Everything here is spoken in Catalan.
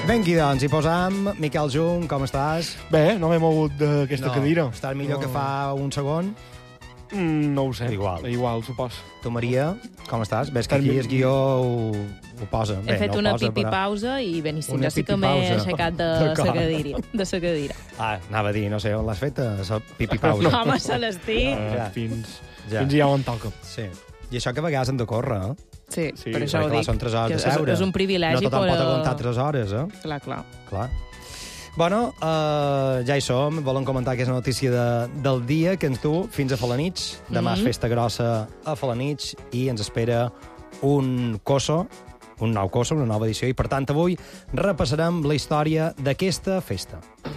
Venqui, doncs, hi posam. Miquel Jung, com estàs? Bé, no m'he mogut d'aquesta cadira. Estàs millor que fa un segon? No ho sé. Igual, supos. Tu, Maria, com estàs? Ves que aquí el guió ho posa. He fet una pipipausa i beníssim. Ja sí que m'he aixecat de la cadira. Anava a dir, no sé, on l'has fet, la pipipausa? No, home, se l'estic. Fins ja on toca. Sí. I això que a vegades hem de córrer, eh? Sí, per això ho dic. Són 3 hores de seure. És un privilegi. No tothom pot aguantar 3 hores, eh? Clar. Bueno, ja hi som. Volem comentar aquesta notícia del dia que ens du fins a Felanitx. Demà és festa grossa a Felanitx i ens espera un coso, un nou coso, una nova edició. I, per tant, avui repassarem la història d'aquesta festa.